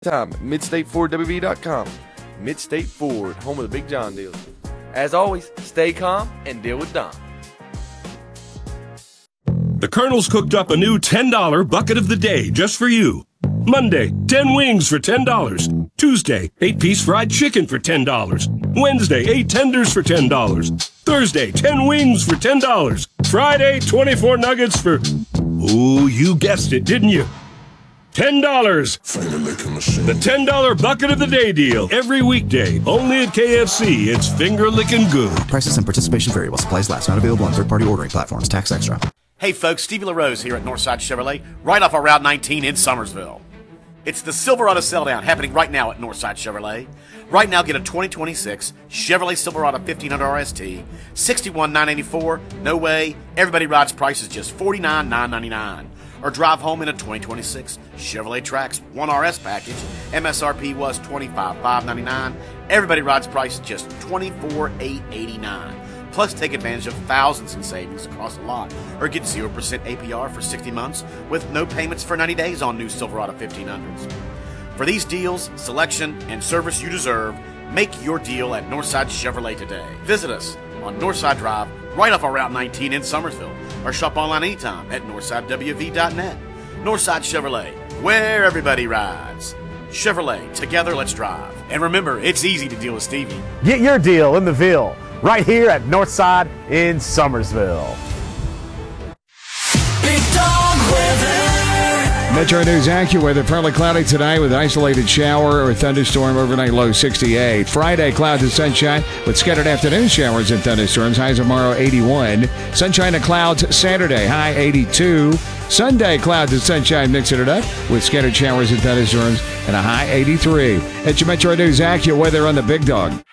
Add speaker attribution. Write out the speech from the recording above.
Speaker 1: time at MidstateFordWV.com. Midstate Ford, home of the Big John deals. As always, stay calm and deal with Don.
Speaker 2: The Colonel's cooked up a new $10 bucket of the day just for you. Monday, 10 wings for $10. Tuesday, 8-piece fried chicken for $10. Wednesday, 8 tenders for $10. Thursday, 10 wings for $10. Friday, 24 nuggets for... Ooh, you guessed it, didn't you? $10. The $10 bucket of the day deal. Every weekday. Only at KFC. It's finger-licking good.
Speaker 3: Prices and participation vary while supplies last. Not available on third-party ordering platforms. Tax extra.
Speaker 4: Hey folks, Stevie LaRose here at Northside Chevrolet, right off of Route 19 in Summersville. It's the Silverado Sell-Down happening right now at Northside Chevrolet. Right now, get a 2026 Chevrolet Silverado 1500 RST, $61,984. No way. Everybody rides price is just $49,999. Or drive home in a 2026 Chevrolet Trax 1RS package. MSRP was $25,599. Everybody rides price is just $24,889. Plus, take advantage of thousands in savings across the lot, or get 0% APR for 60 months with no payments for 90 days on new Silverado 1500s. For these deals, selection, and service you deserve, make your deal at Northside Chevrolet today. Visit us on Northside Drive, right off of Route 19 in Summersville, or shop online anytime at NorthsideWV.net. Northside Chevrolet, where everybody rides. Chevrolet, together let's drive. And remember, it's easy to deal with Stevie.
Speaker 5: Get your deal in the Ville, right here at Northside in Summersville.
Speaker 6: Big Dog Weather.
Speaker 7: Metro News AccuWeather, partly cloudy tonight with isolated shower or thunderstorm, overnight low 68. Friday, clouds and sunshine with scattered afternoon showers and thunderstorms. Highs tomorrow 81. Sunshine and clouds Saturday, high 82. Sunday, clouds and sunshine mixing it up with scattered showers and thunderstorms and a high 83. It's your Metro News AccuWeather on the Big Dog.